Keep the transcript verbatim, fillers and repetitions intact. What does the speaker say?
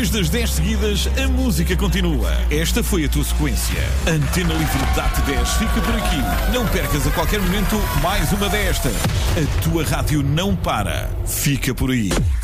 Depois das dez seguidas, a música continua. Esta foi a tua sequência. Antena Livre dá-te dez, fica por aqui. Não percas a qualquer momento mais uma desta. A tua rádio não para. Fica por aí.